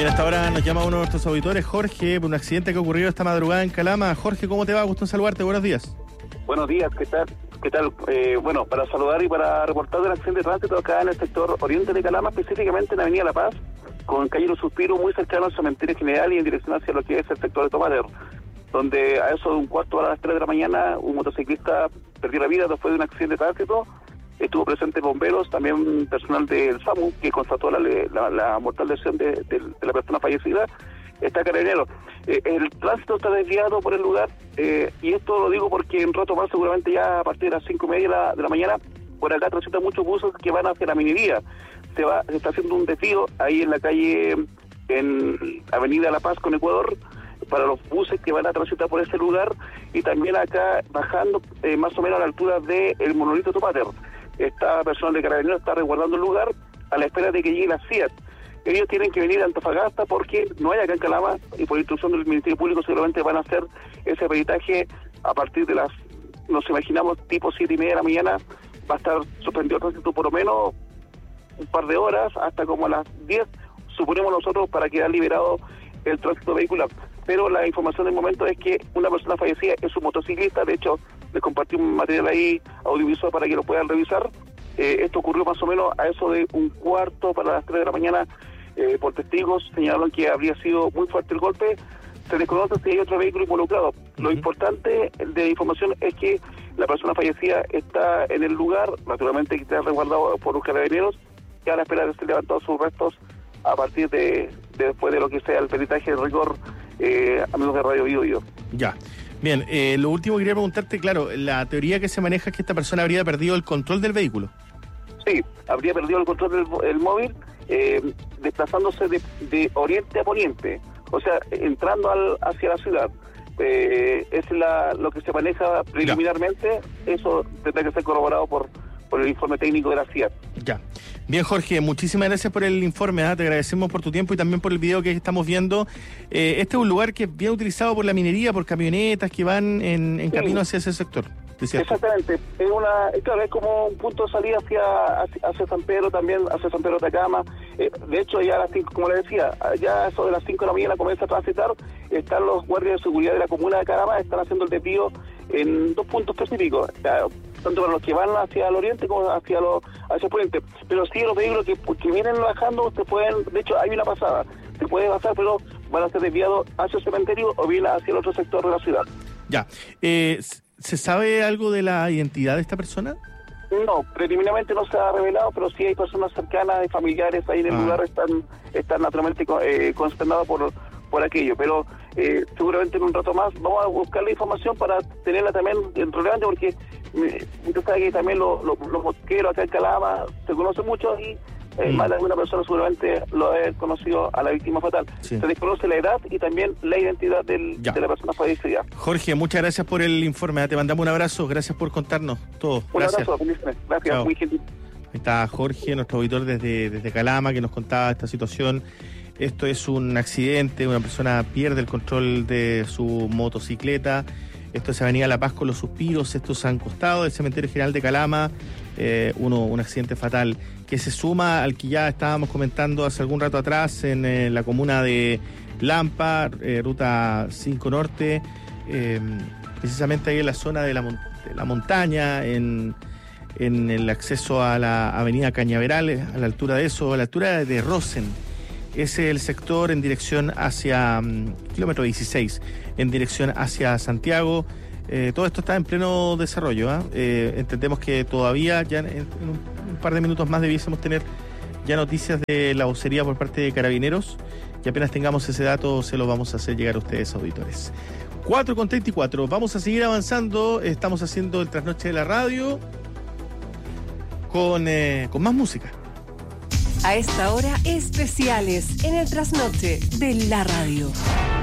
Bien, hasta ahora nos llama uno de nuestros auditores, Jorge, por un accidente que ha ocurrido esta madrugada en Calama. Jorge, ¿cómo te va? Gusto en saludarte, buenos días. Buenos días, ¿qué tal? Bueno, para saludar y para reportar un accidente de tránsito acá en el sector oriente de Calama, específicamente en Avenida La Paz, con calle Los Suspiros, muy cercano al cementerio general y en dirección hacia lo que es el sector de Tomater, donde a eso de un cuarto a las 3 de la mañana un motociclista perdió la vida después de un accidente de tránsito. Estuvo presente bomberos, también personal del SAMU, que constató la mortal lesión de la persona fallecida. Está Carabineros. El tránsito está desviado por el lugar, y esto lo digo porque en un rato más, seguramente ya a partir de las 5:30 de la mañana, por acá transitan muchos buses que van hacia la minería. Se está haciendo un desvío ahí en la calle, en Avenida La Paz con Ecuador, para los buses que van a transitar por ese lugar, y también acá bajando más o menos a la altura del monolito Tomater. Esta persona de Carabineros está resguardando el lugar a la espera de que llegue la CIAT. Ellos tienen que venir a Antofagasta porque no hay acá en Calama, y por instrucción del Ministerio Público seguramente van a hacer ese peritaje a partir de las, nos imaginamos, tipo 7:30 de la mañana. Va a estar suspendido el tránsito por lo menos un par de horas, hasta como a las 10, suponemos nosotros, para quedar liberado el tránsito vehicular. Pero la información del momento es que una persona fallecida es un motociclista. De hecho, les compartí un material ahí audiovisual para que lo puedan revisar. Esto ocurrió más o menos a eso de un cuarto para las 3 de la mañana. Por testigos señalaron que habría sido muy fuerte el golpe. Se desconoce si hay otro vehículo involucrado. Lo importante de la información es que la persona fallecida está en el lugar, naturalmente que está resguardado por los Carabineros, y a la espera de ser levantados sus restos a partir de después de lo que sea el peritaje de rigor, amigos de Radio Bio. Ya. Bien, lo último que quería preguntarte, claro, la teoría que se maneja es que esta persona habría perdido el control del vehículo. Sí, habría perdido el control del móvil, desplazándose de oriente a poniente, o sea, entrando hacia la ciudad. Es lo que se maneja preliminarmente. Ya. Eso tendrá que ser corroborado por el informe técnico de la CIAT. Ya. Bien, Jorge, muchísimas gracias por el informe, te agradecemos por tu tiempo y también por el video que estamos viendo. Este es un lugar que es bien utilizado por la minería, por camionetas que van en camino hacia ese sector. Exactamente, es como un punto de salida hacia San Pedro, también hacia San Pedro de Atacama. De hecho, ya a las 5, como le decía, ya eso de las 5 de la mañana comienza a transitar. Están los guardias de seguridad de la comuna de Calama, están haciendo el desvío en 2 puntos específicos, tanto para los que van hacia el oriente como hacia el poniente. Pero sí, los vehículos que vienen bajando, de hecho hay una pasada, se puede pasar, pero van a ser desviados hacia el cementerio o bien hacia el otro sector de la ciudad. Ya. ¿Se sabe algo de la identidad de esta persona? No, preliminarmente no se ha revelado, pero sí hay personas cercanas y familiares ahí en el lugar, están naturalmente consternados por aquello, pero seguramente en un rato más vamos a buscar la información para tenerla también relevante, porque usted sabe que también los mosqueros acá en Calama se conocen mucho, y más de alguna persona seguramente lo ha conocido a la víctima fatal. Sí. Se desconoce la edad y también la identidad de la persona fallecida. Jorge, muchas gracias por el informe, te mandamos un abrazo, gracias por contarnos todo. Gracias. Un abrazo, gracias. Chao. Muy gentil. Ahí está Jorge, nuestro auditor desde Calama, que nos contaba esta situación. Esto es un accidente, una persona pierde el control de su motocicleta. Esto es Avenida La Paz con Los Suspiros, esto es a un costado del Cementerio General de Calama. Un accidente fatal que se suma al que ya estábamos comentando hace algún rato atrás en la comuna de Lampa, ruta 5 Norte, precisamente ahí en la zona de la montaña, en el acceso a la avenida Cañaveral, a la altura de eso, a la altura de Rosen. Ese es el sector en dirección hacia kilómetro 16, en dirección hacia Santiago. Todo esto está en pleno desarrollo. Entendemos que todavía, ya en un par de minutos más, debiésemos tener ya noticias de la vocería por parte de Carabineros, y apenas tengamos ese dato se lo vamos a hacer llegar a ustedes, auditores. 4:34, vamos a seguir avanzando. Estamos haciendo el trasnoche de la radio con más música. A esta hora, especiales en el trasnoche de la radio.